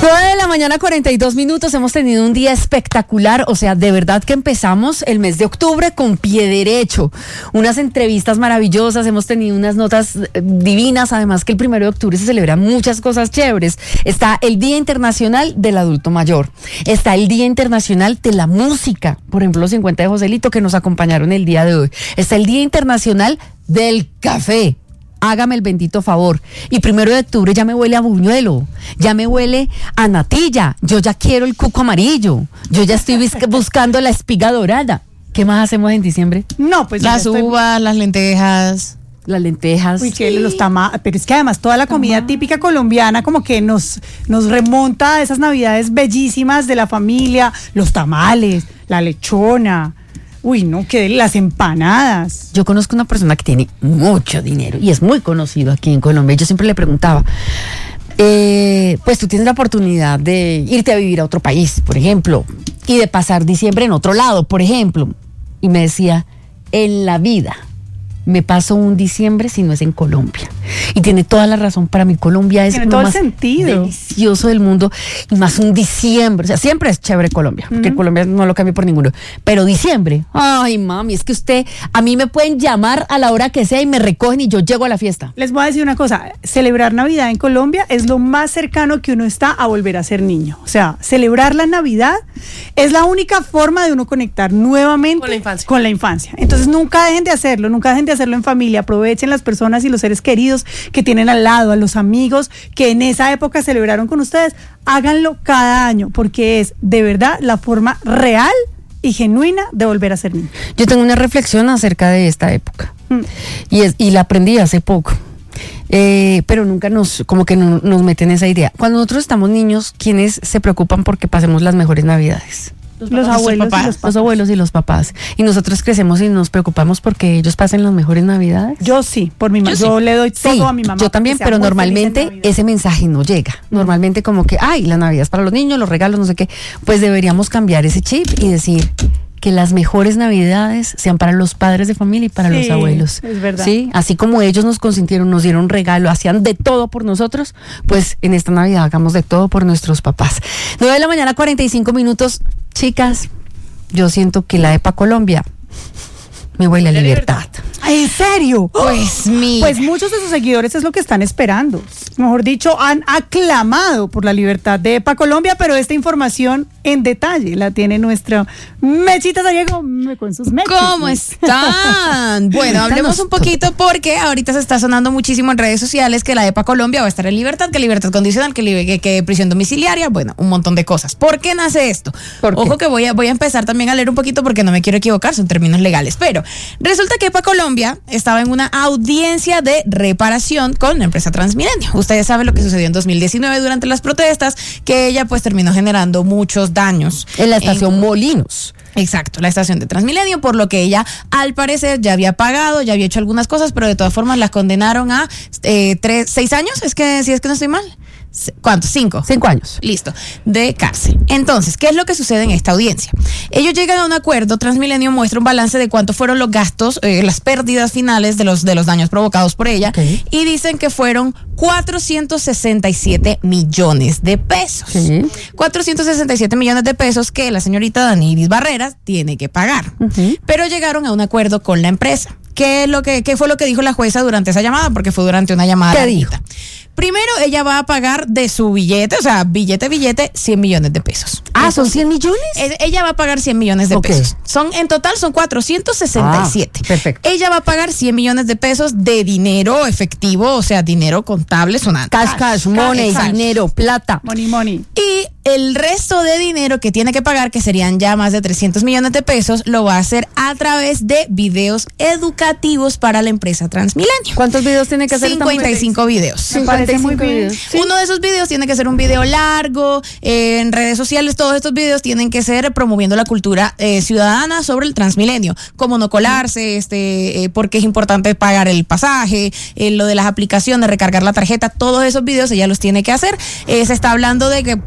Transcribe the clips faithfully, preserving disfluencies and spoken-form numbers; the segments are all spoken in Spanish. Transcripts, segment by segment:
nueve de la mañana, cuarenta y dos minutos. Hemos tenido un día espectacular. O sea, de verdad que empezamos el mes de octubre con pie derecho. Unas entrevistas maravillosas. Hemos tenido unas notas divinas. Además que el primero de octubre se celebran muchas cosas chéveres. Está el Día Internacional del Adulto Mayor. Está el Día Internacional de la Música. Por ejemplo, los cincuenta de Joselito que nos acompañaron el día de hoy. Está el Día Internacional del Café. Hágame el bendito favor. Y primero de octubre ya me huele a buñuelo, ya me huele a natilla, yo ya quiero el cuco amarillo, yo ya estoy buscando la espiga dorada. ¿Qué más hacemos en diciembre? No, pues las uvas, estoy... las lentejas. Las lentejas. Uy, que los tamales, pero es que además toda la comida Tamá. típica colombiana como que nos, nos remonta a esas navidades bellísimas de la familia, los tamales, la lechona. Uy, no, que las empanadas. Yo conozco una persona que tiene mucho dinero y es muy conocido aquí en Colombia. Yo siempre le preguntaba, eh, pues tú tienes la oportunidad de irte a vivir a otro país, por ejemplo, y de pasar diciembre en otro lado, por ejemplo. Y me decía, en la vida me paso un diciembre si no es en Colombia. Y tiene toda la razón. Para mí Colombia es tiene lo todo más el sentido. delicioso del mundo, y más un diciembre. O sea, siempre es chévere Colombia, porque uh-huh. Colombia no lo cambio por ninguno, pero diciembre, ay mami, es que usted, a mí me pueden llamar a la hora que sea y me recogen y yo llego a la fiesta. Les voy a decir una cosa, celebrar Navidad en Colombia es lo más cercano que uno está a volver a ser niño. O sea, celebrar la Navidad es la única forma de uno conectar nuevamente con la infancia. Con la infancia. Entonces nunca dejen de hacerlo, nunca dejen de hacerlo en familia. Aprovechen las personas y los seres queridos que tienen al lado, a los amigos que en esa época celebraron con ustedes. Háganlo cada año, porque es de verdad la forma real y genuina de volver a ser niño. Yo tengo una reflexión acerca de esta época mm. y, es, y la aprendí hace poco. Eh, pero nunca nos, como que no, nos meten esa idea. Cuando nosotros estamos niños, ¿quiénes se preocupan porque pasemos las mejores navidades? Los, los abuelos, papás, y los, los abuelos y los papás. Y nosotros crecemos y nos preocupamos porque ellos pasen las mejores navidades. Yo sí, por mi mamá. Yo, yo sí. le doy todo sí, a mi mamá. Yo también, pero normalmente ese mensaje no llega. Normalmente como que, ay, la Navidad es para los niños, los regalos, no sé qué. Pues deberíamos cambiar ese chip y decir que las mejores navidades sean para los padres de familia y para sí, los abuelos. Es verdad. Sí, así como ellos nos consintieron, nos dieron regalo, hacían de todo por nosotros, pues en esta Navidad hagamos de todo por nuestros papás. nueve de la mañana, cuarenta y cinco minutos. Chicas, yo siento que la EPA Colombia me huele a libertad. ¿En serio? Pues mira. Pues muchos de sus seguidores es lo que están esperando. Mejor dicho, han aclamado por la libertad de EPA Colombia, pero esta información en detalle la tiene nuestra Mechita Gallego con sus mechas. ¿Cómo están? Bueno, hablemos un poquito porque ahorita se está sonando muchísimo en redes sociales que la EPA Colombia va a estar en libertad, que libertad condicional, que, que, que prisión domiciliaria, bueno, un montón de cosas. ¿Por qué nace esto? ¿Por Ojo qué? que voy a, voy a empezar también a leer un poquito porque no me quiero equivocar, son términos legales, pero resulta que EPA Colombia estaba en una audiencia de reparación con la empresa Transmilenio. Ustedes saben lo que sucedió en dos mil diecinueve durante las protestas, que ella pues terminó generando muchos daños. En la estación en, Molinos. Exacto, la estación de Transmilenio, por lo que ella al parecer ya había pagado, ya había hecho algunas cosas, pero de todas formas la condenaron a eh, tres, seis años, es que si es que no estoy mal. ¿Cuántos? Cinco. Cinco años. Listo. De cárcel. Entonces, ¿qué es lo que sucede en esta audiencia? Ellos llegan a un acuerdo. Transmilenio muestra un balance de cuánto fueron los gastos, eh, las pérdidas finales de los, de los daños provocados por ella. Okay. Y dicen que fueron cuatrocientos sesenta y siete millones de pesos. Sí. cuatrocientos sesenta y siete millones de pesos que la señorita Daniris Barreras tiene que pagar. Uh-huh. Pero llegaron a un acuerdo con la empresa. ¿Qué, es lo que, ¿Qué fue lo que dijo la jueza durante esa llamada? Porque fue durante una llamada. ¿Qué dijo? Primero, ella va a pagar de su billete, o sea, billete, billete, cien millones de pesos. Ah, Entonces, ¿son cien millones? Ella va a pagar cien millones de okay. pesos. Son, en total son cuatrocientos sesenta y siete. Ah, perfecto. Ella va a pagar cien millones de pesos de dinero efectivo, o sea, dinero contable sonante. Cash, cash, money, cash. dinero, plata. Money, money. Y el resto de dinero que tiene que pagar, que serían ya más de trescientos millones de pesos, lo va a hacer a través de videos educativos para la empresa Transmilenio. ¿Cuántos videos tiene que hacer? cincuenta y cinco videos. Me parece muy bien. ¿Sí? Uno de esos videos tiene que ser un video largo, eh, en redes sociales todos estos videos tienen que ser promoviendo la cultura eh, ciudadana sobre el Transmilenio, cómo no colarse, este, eh, por qué es importante pagar el pasaje, eh, lo de las aplicaciones, recargar la tarjeta, todos esos videos ella los tiene que hacer. Eh, se está hablando de que pueden ser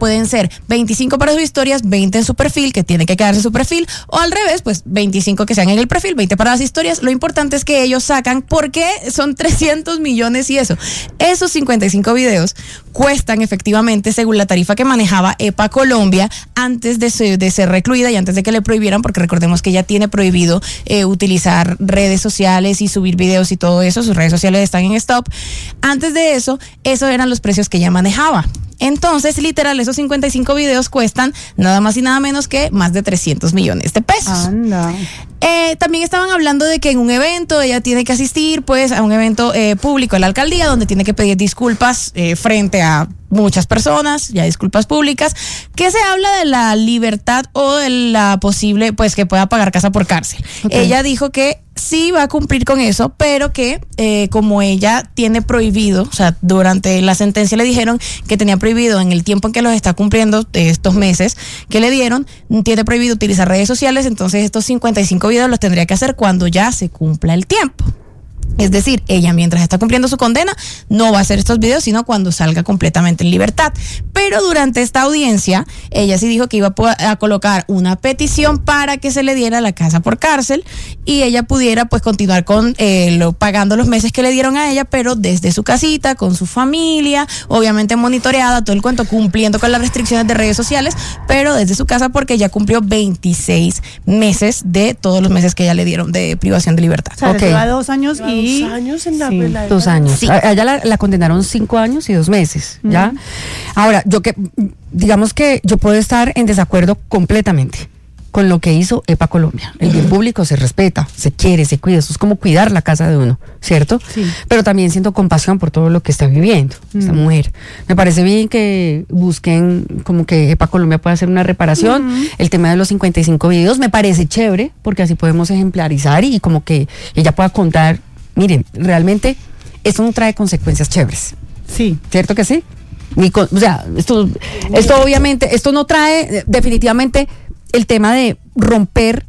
ser veinticinco para sus historias, veinte en su perfil, que tiene que quedarse en su perfil, o al revés, pues veinticinco que sean en el perfil, veinte para las historias. Lo importante es que ellos sacan, porque son trescientos millones y eso. Esos cincuenta y cinco videos cuestan efectivamente, según la tarifa que manejaba EPA Colombia, antes de ser, de ser recluida y antes de que le prohibieran, porque recordemos que ella tiene prohibido eh, utilizar redes sociales y subir videos y todo eso. Sus redes sociales están en stop. Antes de eso, esos eran los precios que ella manejaba. Entonces, literal, esos cincuenta y cinco videos cuestan nada más y nada menos que más de trescientos millones de pesos. Anda. Eh, también estaban hablando de que en un evento ella tiene que asistir, pues, a un evento eh, público de la alcaldía, donde tiene que pedir disculpas eh, frente a muchas personas, ya disculpas públicas, que se habla de la libertad o de la posible, pues, que pueda pagar casa por cárcel. Okay. Ella dijo que sí va a cumplir con eso, pero que eh, como ella tiene prohibido, o sea, durante la sentencia le dijeron que tenía prohibido en el tiempo en que los está cumpliendo, eh, estos meses que le dieron, tiene prohibido utilizar redes sociales, entonces estos cincuenta y cinco videos los tendría que hacer cuando ya se cumpla el tiempo. Es decir, ella mientras está cumpliendo su condena no va a hacer estos videos, sino cuando salga completamente en libertad. Pero durante esta audiencia, ella sí dijo que iba a colocar una petición para que se le diera la casa por cárcel y ella pudiera pues continuar con eh, lo, pagando los meses que le dieron a ella, pero desde su casita, con su familia, obviamente monitoreada, todo el cuento, cumpliendo con las restricciones de redes sociales, pero desde su casa, porque ya cumplió veintiséis meses de todos los meses que ella le dieron de privación de libertad. O sea, okay. lleva dos años y Dos años en la, sí. la Dos años. Sí. A ella la, la condenaron cinco años y dos meses, ¿ya? Uh-huh. Ahora, yo que, digamos que yo puedo estar en desacuerdo completamente con lo que hizo EPA Colombia. El bien público se respeta, se quiere, se cuida. Eso es como cuidar la casa de uno, ¿cierto? Sí. Pero también siento compasión por todo lo que está viviendo uh-huh. esta mujer. Me parece bien que busquen como que EPA Colombia pueda hacer una reparación. Uh-huh. El tema de los cincuenta y cinco videos me parece chévere, porque así podemos ejemplarizar y como que ella pueda contar. Miren, realmente esto no trae consecuencias chéveres. Sí. ¿Cierto que sí? Ni con, o sea, esto, esto obviamente, esto no trae definitivamente el tema de romper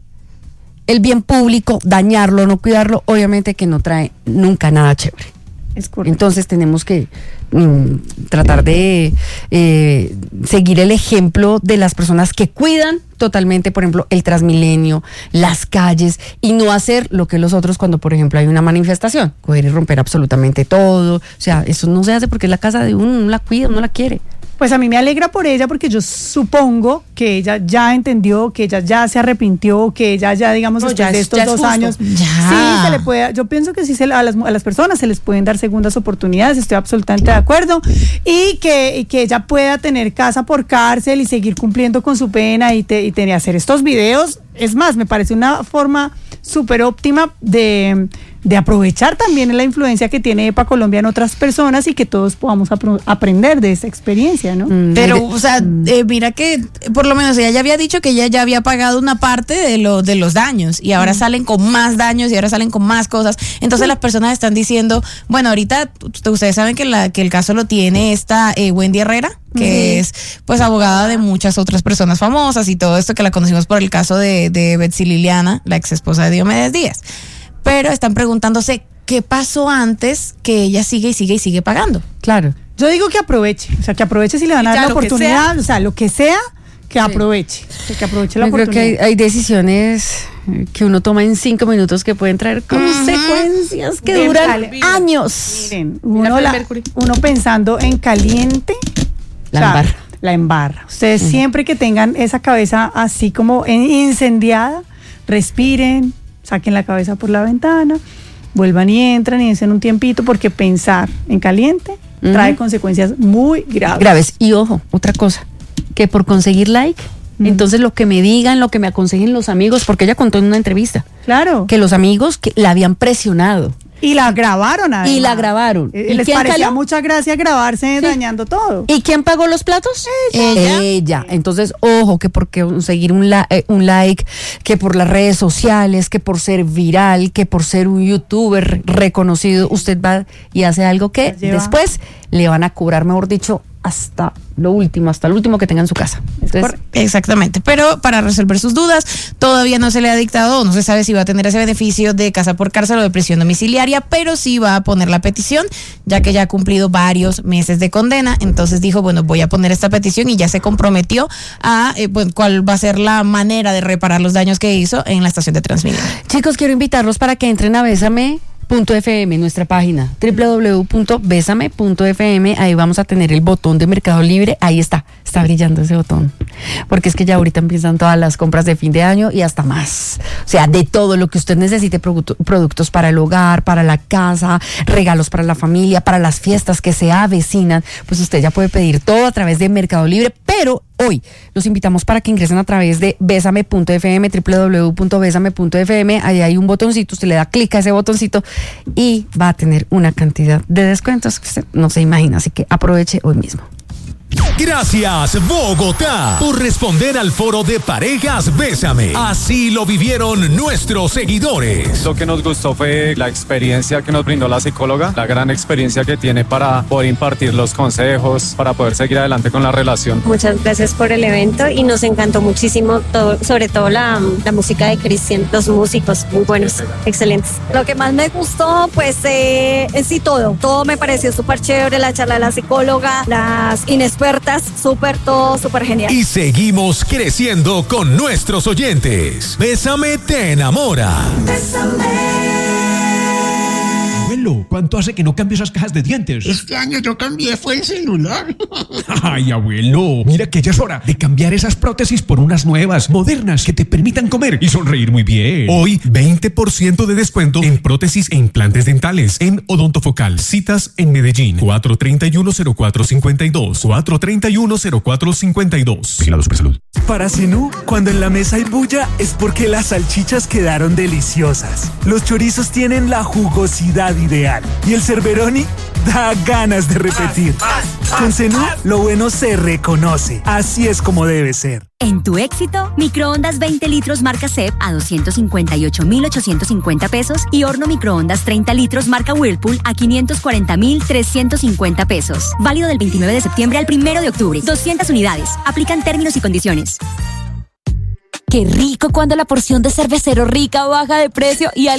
el bien público, dañarlo, no cuidarlo, obviamente que no trae nunca nada chévere. Es correcto. Entonces tenemos que mm, tratar de eh, seguir el ejemplo de las personas que cuidan totalmente, por ejemplo, el Transmilenio, las calles, y no hacer lo que los otros cuando, por ejemplo, hay una manifestación, coger y romper absolutamente todo. O sea, eso no se hace porque es la casa de uno, no la cuida, no la quiere. Pues a mí me alegra por ella, porque yo supongo que ella ya entendió, que ella ya se arrepintió, que ella ya, digamos, no, después ya de es, estos ya dos años, Ya. sí se le puede, yo pienso que sí se, a, las, a las personas se les pueden dar segundas oportunidades, estoy absolutamente de acuerdo, y que, y que ella pueda tener casa por cárcel y seguir cumpliendo con su pena y, te, y tener, hacer estos videos. Es más, me parece una forma súper óptima de, de aprovechar también la influencia que tiene EPA Colombia en otras personas y que todos podamos apro- aprender de esa experiencia, ¿no? Mm, Pero, de, o sea, eh, mira que por lo menos ella ya había dicho que ella ya había pagado una parte de, lo, de los daños y ahora mm. salen con más daños y ahora salen con más cosas. Entonces mm. las personas están diciendo, bueno, ahorita ustedes saben que, la, que el caso lo tiene esta eh, Wendy Herrera, que uh-huh. es pues abogada de muchas otras personas famosas y todo esto, que la conocimos por el caso de, de Betsy Liliana, la ex esposa de Diomedes Díaz. Pero están preguntándose qué pasó antes que ella sigue y sigue y sigue pagando. Claro. Yo digo que aproveche, o sea, que aproveche si le van a dar la oportunidad, o sea, lo que sea, que sí. aproveche, que aproveche la Yo oportunidad. creo que hay, hay decisiones que uno toma en cinco minutos que pueden traer consecuencias uh-huh. que Bien, duran vale. años. Miren, uno, la, uno pensando en caliente, la o sea, embarra. La embarra. Ustedes uh-huh. siempre que tengan esa cabeza así como incendiada, respiren, saquen la cabeza por la ventana, vuelvan y entran y den un tiempito, porque pensar en caliente uh-huh. trae consecuencias muy graves. Graves. Y ojo, otra cosa, que por conseguir like, uh-huh. entonces lo que me digan, lo que me aconsejen los amigos, porque ella contó en una entrevista, claro, que los amigos que la habían presionado. Y la grabaron además. Y la grabaron. Eh, ¿Y les quién parecía caló? mucha gracia grabarse sí. dañando todo. ¿Y quién pagó los platos? Ella. Ella. Ella. Entonces, ojo, que por conseguir un, la, eh, un like, que por las redes sociales, que por ser viral, que por ser un youtuber reconocido, usted va y hace algo que después le van a cobrar, mejor dicho, hasta lo último, hasta lo último que tenga en su casa. Entonces, exactamente, pero para resolver sus dudas, todavía no se le ha dictado, no se sabe si va a tener ese beneficio de casa por cárcel o de prisión domiciliaria, pero sí va a poner la petición, ya que ya ha cumplido varios meses de condena. Entonces dijo, bueno, voy a poner esta petición y ya se comprometió a eh, pues, cuál va a ser la manera de reparar los daños que hizo en la estación de Transmilenio. Chicos, quiero invitarlos para que entren a Bésame punto f m, nuestra página doble u doble u doble u punto besame punto f m. Ahí vamos a tener el botón de Mercado Libre. Ahí está, está brillando ese botón, porque es que ya ahorita empiezan todas las compras de fin de año y hasta más, o sea, de todo lo que usted necesite, producto, productos para el hogar, para la casa, regalos para la familia, para las fiestas que se avecinan, pues usted ya puede pedir todo a través de Mercado Libre. Pero hoy los invitamos para que ingresen a través de besame punto f m, doble u doble u doble u punto besame punto f m. Ahí hay un botoncito, usted le da clic a ese botoncito y va a tener una cantidad de descuentos que usted no se imagina, así que aproveche hoy mismo. Gracias, Bogotá, por responder al foro de parejas Bésame. Así lo vivieron nuestros seguidores. Lo que nos gustó fue la experiencia que nos brindó la psicóloga, la gran experiencia que tiene para poder impartir los consejos, para poder seguir adelante con la relación. Muchas gracias por el evento y nos encantó muchísimo, todo, sobre todo la, la música de Cristian, los músicos muy buenos, excelentes. Lo que más me gustó, pues, eh, es sí todo, todo me pareció súper chévere, la charla de la psicóloga, las inexpertas, súper, todo súper genial. Y seguimos creciendo con nuestros oyentes. Bésame te enamora. Bésame. Abuelo, ¿cuánto hace que no cambio esas cajas de dientes? Este año yo cambié, fue el celular. Ay, abuelo, mira que ya es hora de cambiar esas prótesis por unas nuevas, modernas, que te permitan comer y sonreír muy bien. Hoy, veinte por ciento de descuento en prótesis e implantes dentales en Odontofocal. Citas en Medellín, cuatro treinta y uno, cero cuatro cincuenta y dos, cuatro treinta y uno, cero cuatro cincuenta y dos. Vigilado Supersalud. Para Zenú, cuando en la mesa hay bulla, es porque las salchichas quedaron deliciosas. Los chorizos tienen la jugosidad ideal. Y el Cerberoni da ganas de repetir. Con Zenú, lo bueno se reconoce. Así es como debe ser. En tu éxito, microondas veinte litros marca C E P a doscientos cincuenta y ocho mil ochocientos cincuenta pesos y horno microondas treinta litros marca Whirlpool a quinientos cuarenta mil trescientos cincuenta pesos. Válido del veintinueve de septiembre al primero de octubre. doscientas unidades. Aplican términos y condiciones. Qué rico cuando la porción de Cervecero Rica baja de precio y al